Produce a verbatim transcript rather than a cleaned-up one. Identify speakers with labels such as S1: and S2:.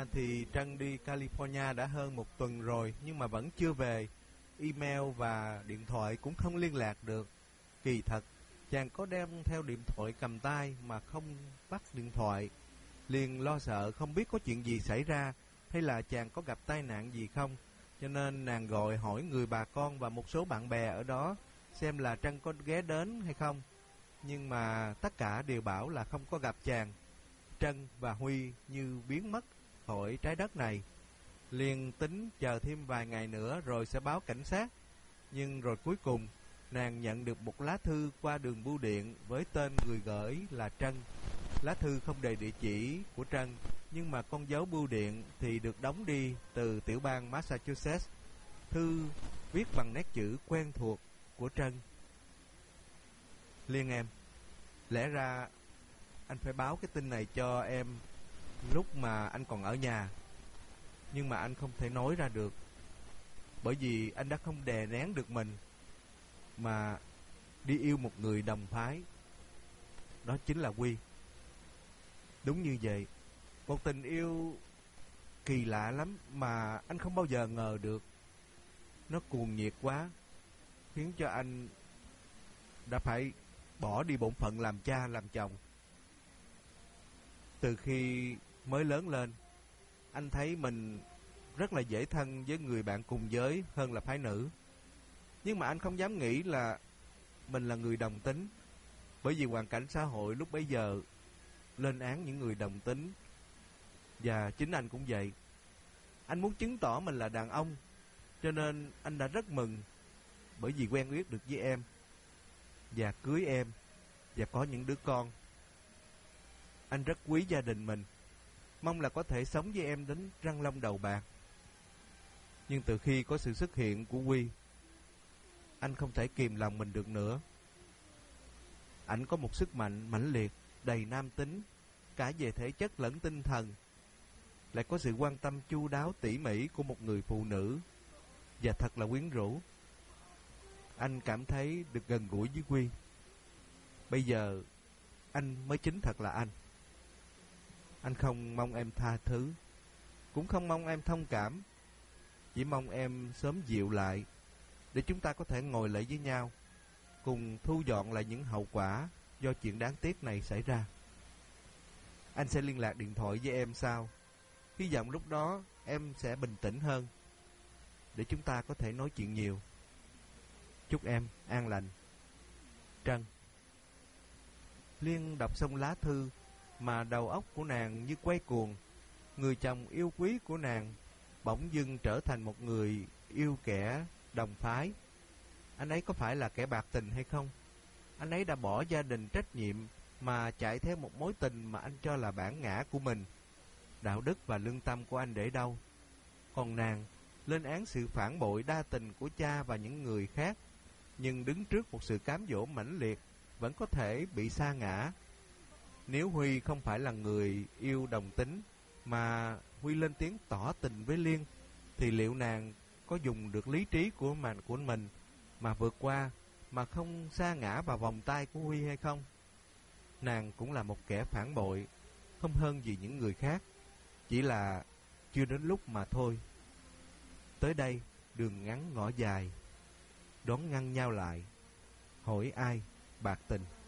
S1: ra thì Trân đi California đã hơn một tuần rồi, nhưng mà vẫn chưa về. Email và điện thoại cũng không liên lạc được. Kỳ thật, chàng có đem theo điện thoại cầm tay mà không bắt điện thoại. Liền lo sợ không biết có chuyện gì xảy ra, hay là chàng có gặp tai nạn gì không. Cho nên nàng gọi hỏi người bà con và một số bạn bè ở đó xem là Trân có ghé đến hay không. Nhưng mà tất cả đều bảo là không có gặp chàng. Trân và Huy như biến mất khỏi trái đất này. Liền tính chờ thêm vài ngày nữa rồi sẽ báo cảnh sát. Nhưng rồi cuối cùng nàng nhận được một lá thư qua đường bưu điện với tên người gửi là Trân. Lá thư không đề địa chỉ của Trân, nhưng mà con dấu bưu điện thì được đóng đi từ tiểu bang Massachusetts. Thư viết bằng nét chữ quen thuộc của Trân. Liên em, lẽ ra anh phải báo cái tin này cho em lúc mà anh còn ở nhà, nhưng mà anh không thể nói ra được, bởi vì anh đã không đè nén được mình mà đi yêu một người đồng phái. Đó chính là Huy. Đúng như vậy, một tình yêu kỳ lạ lắm mà anh không bao giờ ngờ được. Nó cuồng nhiệt quá, khiến cho anh đã phải bỏ đi bổn phận làm cha làm chồng. Từ khi mới lớn lên, anh thấy mình rất là dễ thân với người bạn cùng giới hơn là phái nữ. Nhưng mà anh không dám nghĩ là mình là người đồng tính, bởi vì hoàn cảnh xã hội lúc bấy giờ lên án những người đồng tính. Và chính anh cũng vậy. Anh muốn chứng tỏ mình là đàn ông, cho nên anh đã rất mừng bởi vì quen biết được với em và cưới em và có những đứa con. Anh rất quý gia đình mình, mong là có thể sống với em đến răng long đầu bạc. Nhưng từ khi có sự xuất hiện của Huy, anh không thể kìm lòng mình được nữa. Anh có một sức mạnh mãnh liệt, đầy nam tính, cả về thể chất lẫn tinh thần, lại có sự quan tâm chu đáo tỉ mỉ của một người phụ nữ, và thật là quyến rũ. Anh cảm thấy được gần gũi với Huy. Bây giờ anh mới chính thật là anh. Anh không mong em tha thứ, cũng không mong em thông cảm, chỉ mong em sớm dịu lại, để chúng ta có thể ngồi lại với nhau, cùng thu dọn lại những hậu quả do chuyện đáng tiếc này xảy ra. Anh sẽ liên lạc điện thoại với em sau. Hy vọng lúc đó em sẽ bình tĩnh hơn, để chúng ta có thể nói chuyện nhiều. Chúc em an lành. Trân. Liên đọc xong lá thư mà đầu óc của nàng như quay cuồng. Người chồng yêu quý của nàng bỗng dưng trở thành một người yêu kẻ đồng phái. Anh ấy có phải là kẻ bạc tình hay không? Anh ấy đã bỏ gia đình trách nhiệm mà chạy theo một mối tình mà anh cho là bản ngã của mình. Đạo đức và lương tâm của anh để đâu? Còn nàng lên án sự phản bội đa tình của cha và những người khác, nhưng đứng trước một sự cám dỗ mãnh liệt vẫn có thể bị sa ngã. Nếu Huy không phải là người yêu đồng tính mà Huy lên tiếng tỏ tình với Liên, thì liệu nàng có dùng được lý trí của mình, của mình mà vượt qua, mà không sa ngã vào vòng tay của Huy hay không? Nàng cũng là một kẻ phản bội, không hơn gì những người khác, chỉ là chưa đến lúc mà thôi. Tới đây đường ngắn ngõ dài, đón ngăn nhau lại, hỏi ai bạc tình.